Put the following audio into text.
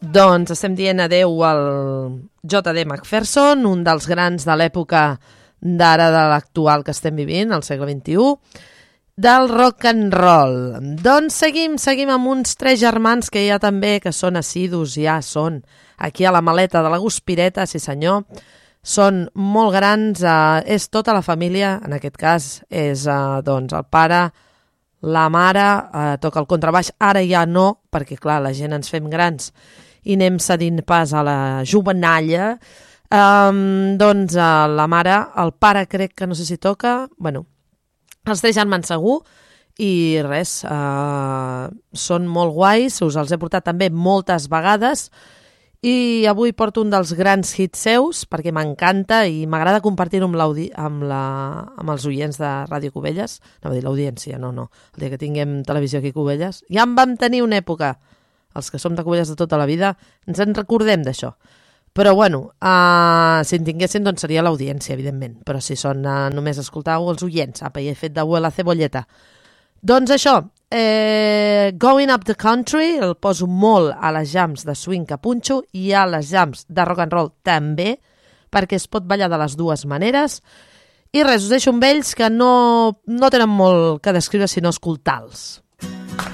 Doncs estem dient adeu al J.D. McPherson, un dels grans de l'època d'ara de l'actual que estem vivint, al segle XXI, del rock and roll. Doncs seguim amb uns 3 germans que ja també, que són assidus, ja són aquí a la maleta de la Guspireta, sí senyor, són molt grans, és tota la família, en aquest cas és doncs el pare, la mare, toca el contrabaix, ara ja no, perquè clar, la gent ens fem grans i anem cedint pas a la jovenalla, doncs la mare, el pare crec que no sé si toca, bueno, els 3 germans segur, i res, són molt guais, us els he portat també moltes vegades, i avui porto un dels grans hits seus, perquè m'encanta i m'agrada compartir-ho amb els oients de Ràdio Cubelles, no vull dir l'audiència, no, el dia que tinguem televisió aquí a Cubelles, ja en vam tenir una època, els que som de Cubelles de tota la vida, ens en recordem d'això. Però bueno, si en tinguessin doncs seria l'audiència, evidentment, però si són només escoltau els oients, apa, hi he fet d'abuela cebolleta. Doncs això, Going Up the Country, el poso molt a les jams de swing que punxo i a les jams de rock and roll també, perquè es pot ballar de les dues maneres. I res, us deixo amb ells que no tenen molt que descriure sinó escoltar-los.